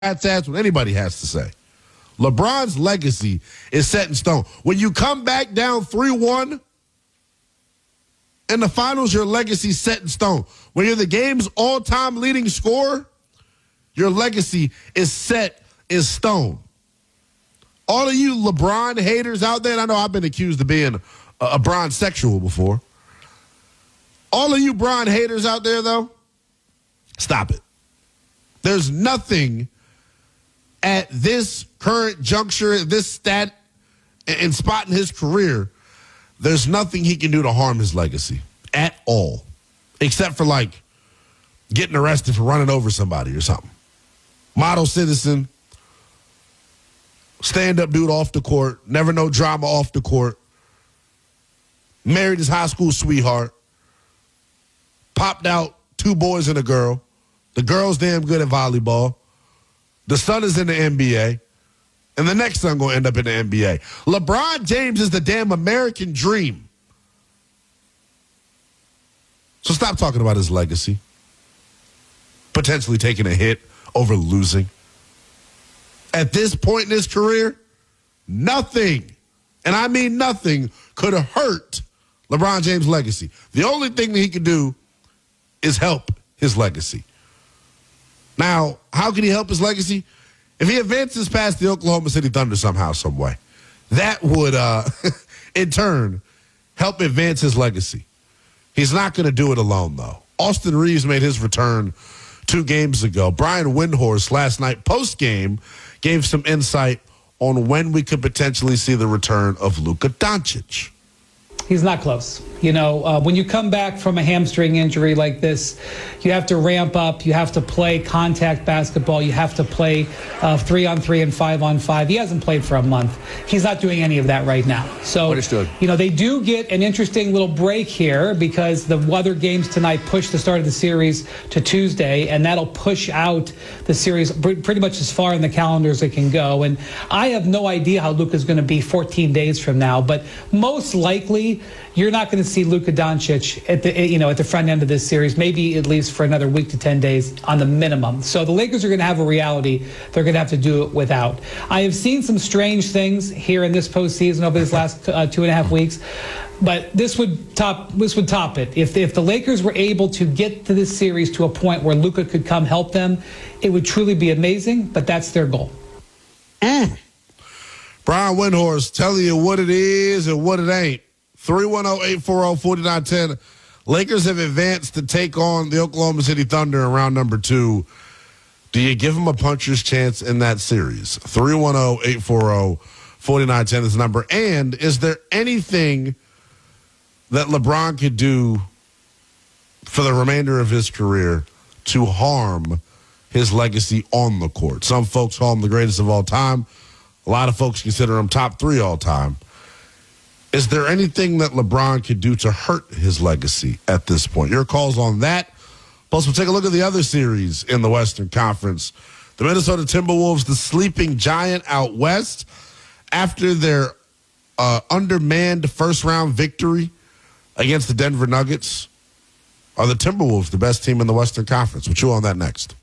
That's what anybody has to say. LeBron's legacy is set in stone. When you come back down 3-1 in the finals, your legacy's set in stone. When you're the game's all-time leading scorer, your legacy is set in stone. All of you LeBron haters out there, and I know I've been accused of being a Bron sexual before. All of you Bron haters out there, though, stop it. There's nothing at this current juncture, this stat and spot in his career, there's nothing he can do to harm his legacy at all, except for, like, getting arrested for running over somebody or something. Model citizen, stand-up dude off the court, never no drama off the court, married his high school sweetheart, popped out 2 boys and a girl. The girl's damn good at volleyball. The son is in the NBA. And the next son going to end up in the NBA. LeBron James is the damn American dream. So stop talking about his legacy. Potentially taking a hit over losing. At this point in his career, nothing, and I mean nothing, could have hurt LeBron James' legacy. The only thing that he could do is help his legacy. Now, how can he help his legacy? If he advances past the Oklahoma City Thunder somehow, some way, that would, in turn, help advance his legacy. He's not going to do it alone, though. Austin Reeves made his return 2 games ago. Brian Windhorst last night post-game gave some insight on when we could potentially see the return of Luka Doncic. He's not close. You know, when you come back from a hamstring injury like this, you have to ramp up. You have to play contact basketball. You have to play 3-on-3 and 5-on-5. He hasn't played for a month. He's not doing any of that right now. So, understood. You know, they do get an interesting little break here because the other games tonight push the start of the series to Tuesday, and that'll push out the series pretty much as far in the calendar as it can go. And I have no idea how Luka's going to be 14 days from now, but most likely you're not going to see Luka Doncic at the front end of this series, maybe at least for another week to 10 days on the minimum. So the Lakers are going to have a reality they're going to have to do it without. I have seen some strange things here in this postseason over this last 2.5 weeks, but this would top it. If the Lakers were able to get to this series to a point where Luka could come help them, it would truly be amazing, but that's their goal. Brian Windhorst telling you what it is and what it ain't. 310-840-4910. Lakers have advanced to take on the Oklahoma City Thunder in round number 2. Do you give them a puncher's chance in that series? 310-840-4910 is the number. And is there anything that LeBron could do for the remainder of his career to harm his legacy on the court? Some folks call him the greatest of all time. A lot of folks consider him top 3 all time. Is there anything that LeBron could do to hurt his legacy at this point? Your calls on that. Plus, we'll take a look at the other series in the Western Conference. The Minnesota Timberwolves, the sleeping giant out west, after their undermanned first-round victory against the Denver Nuggets. Are the Timberwolves the best team in the Western Conference? We'll chew on that next.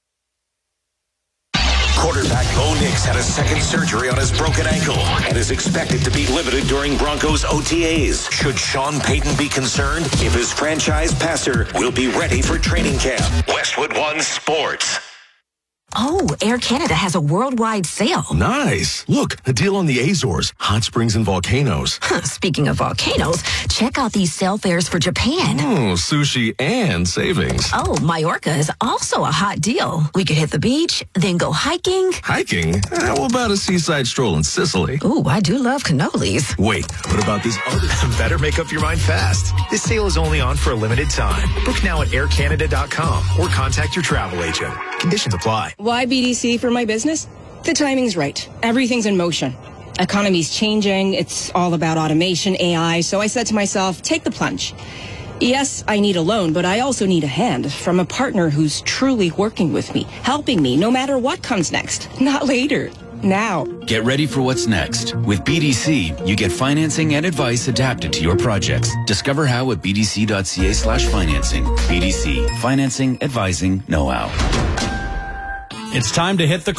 Quarterback Bo Nix had a second surgery on his broken ankle and is expected to be limited during Broncos OTAs. Should Sean Payton be concerned if his franchise passer will be ready for training camp? Westwood One Sports. Oh, Air Canada has a worldwide sale. Nice. Look, a deal on the Azores, hot springs and volcanoes. Speaking of volcanoes, check out these sale fares for Japan. Sushi and savings. Oh, Majorca is also a hot deal. We could hit the beach, then go hiking. Hiking? How about a seaside stroll in Sicily? Ooh, I do love cannolis. Wait, what about this other? Better make up your mind fast. This sale is only on for a limited time. Book now at aircanada.com or contact your travel agent. Conditions apply. Why BDC for my business? The timing's right. Everything's in motion. Economy's changing. It's all about automation, AI. So I said to myself, take the plunge. Yes, I need a loan, but I also need a hand from a partner who's truly working with me, helping me no matter what comes next. Not later. Now. Get ready for what's next. With BDC, you get financing and advice adapted to your projects. Discover how at bdc.ca/financing. BDC. Financing, advising, know-how. It's time to hit the